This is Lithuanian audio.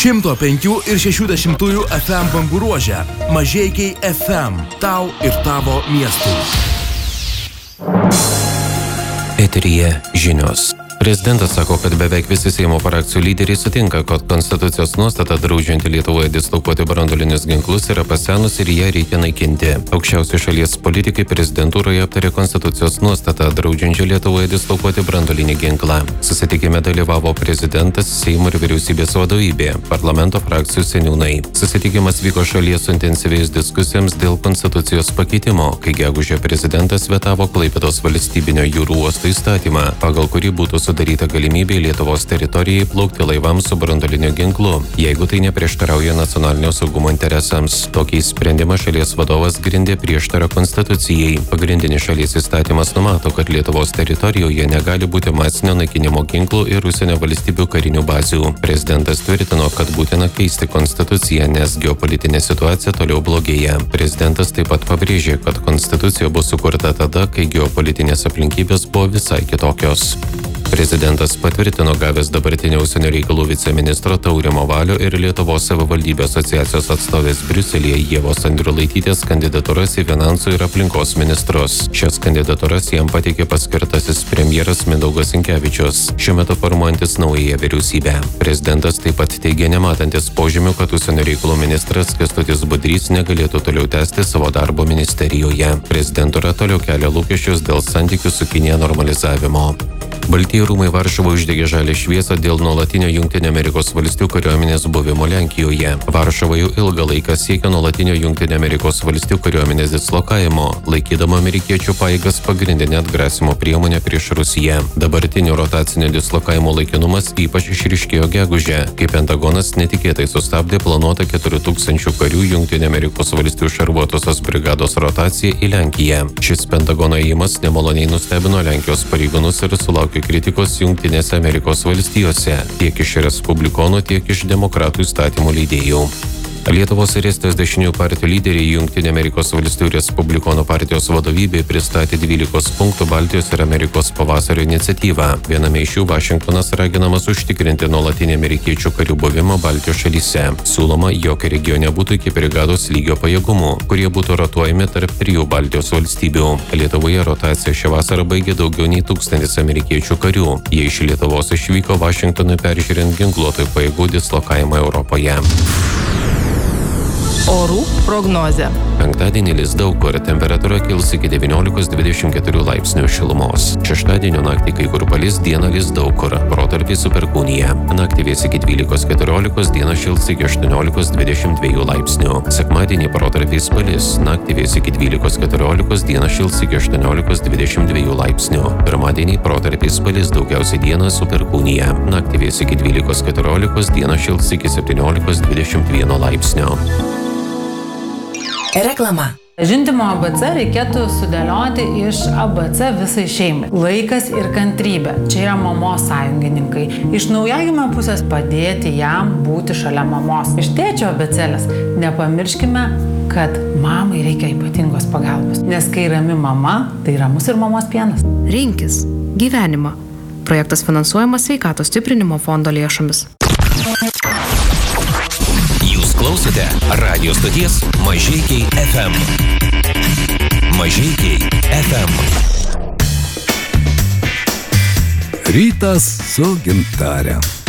105 ir 60 FM bangų ruože. Mažeikiai FM. Tau ir tavo miestui. Eteryje žinios. Prezidentas sako, kad beveik visi Seimo frakcijų lyderiai sutinka, kad Konstitucijos nuostata draudžianti Lietuvoje dislokuoti branduolinius ginklus yra pasenusi ir ją reikia naikinti. Aukščiausi šalies politikai prezidentūroje aptarė Konstitucijos nuostatą draudžiančią Lietuvoje dislokuoti branduolinį ginklą. Susitikime dalyvavo prezidentas, Seimo ir vyriausybės vadovybė, parlamento frakcijų seniūnai. Susitikimas vyko šalyje suintensyvėjus diskusijoms dėl Konstitucijos pakeitimo, kai gegužę prezidentas vetavo Klaipėdos valstybinio jūrų uosto įstatymą, pagal kurį būtų sudaryta galimybė Lietuvos teritorijai plaukti laivams su branduoliniu ginklu, jeigu tai neprieštarauja nacionalinio saugumo interesams. Tokį sprendimą šalies vadovas grindė prieštarą Konstitucijai. Pagrindinis šalies įstatymas numato, kad Lietuvos teritorijoje negali būti masinio naikinimo ginklų ir užsienio valstybių karinių bazių. Prezidentas tvirtino, kad būtina keisti Konstituciją, nes geopolitinė situacija toliau blogėja. Prezidentas taip pat pabrėžė, kad Konstitucija bus sukurta tada, kai geopolitinės aplinkybės buvo visai kitokios. Prezidentas patvirtino gavęs dabartinio užsienio reikalų viceministro Taurimo Valio ir Lietuvos savivaldybių asociacijos atstovės Briuselyje Ievos Andriulaitytės kandidatūras į finansų ir aplinkos ministrus. Šias kandidatūras jam pateikė paskirtasis premjeras Mindaugas Sinkevičius, šiuo metu formuojantis naująją vyriausybę. Prezidentas taip pat teigė nematantis požymių, kad užsienio reikalų ministras Kęstutis Budrys negalėtų toliau tęsti savo darbo ministerijoje. Prezidentūra toliau kelia lūkesčius dėl santykių su Kinija normalizavimo. Baltieji rūmai Varšuvoje uždegė žalią šviesą dėl nuolatinio Jungtinių Amerikos valstijų kariuomenės buvimo Lenkijoje. Varšuva jau ilgą laiką siekia nuolatinio Jungtinių Amerikos valstijų kariuomenės dislokavimo, laikydama amerikiečių pajėgas pagrindinę atgrasimo priemonę prieš Rusiją. Dabartinio rotacinio dislokavimo laikinumas ypač išryškėjo gegužę, kai Pentagonas netikėtai sustabdė planuotą 4000 karių Jungtinių Amerikos valstijų šarvuotosios brigados rotaciją į Lenkiją. Šis Pentagono ėjimas nemaloniai nustebino Lenkijos pareigūnus ir sulaukė kritikos Jungtinėse Amerikos valstijose, tiek iš respublikonų, tiek iš demokratų įstatymų leidėjų. Lietuvos ir Estijos dešiniųjų partijų lyderiai Jungtinių Amerikos valstijų respublikonų partijos vadovybė pristatė 12 punktų Baltijos ir Amerikos pavasario iniciatyvą. Viename iš jų Vašingtonas raginamas užtikrinti nuolatinį amerikiečių karių buvimą Baltijos šalyse. Siūloma, jog regione būtų iki brigados lygio pajėgumų, kurie būtų rotuojami tarp 3 Baltijos valstybių. Lietuvoje rotaciją šią vasarą baigė daugiau nei 1000 amerikiečių karių. Jie iš Lietuvos išvyko Vašingtonui peržiūrint ginkluotojų pajėgų dislokavimą Europoje. Orų prognozė. Penktadienį lis daug kur, temperatūra kils iki 19-24 laipsnių šilumos. Šeštadienio naktį kai kur palis, dieną lis daug kur, protarpiais su perkūnija. Naktį vės iki 12-14, dieną šils iki 18-22 laipsnių. Sekmadienį protarpiais palis, naktį vės iki 12-14, dieną šils iki 18-22 laipsnių. Pirmadienį protarpiais palis, daugiausiai dieną su perkūnija. Naktį vės iki 12-14, dieną šils iki 17-21 laipsnių. Reklama. Žindymo ABC reikėtų sudėlioti iš ABC visai šeimai. Laikas ir kantrybė. Čia yra mamos sąjungininkai. Iš naujagimio pusės padėti jam būti šalia mamos. Iš tėčio abėcėlės nepamirškime, kad mamai reikia ypatingos pagalbos. Nes kai rami mama, tai ramus ir mamos pienas. Rinkis gyvenimą. Projektas finansuojamas Sveikatos stiprinimo fondo lėšomis. Klausote radio stoties Mažeikiai FM. Mažeikiai FM. Rytas su Gintare.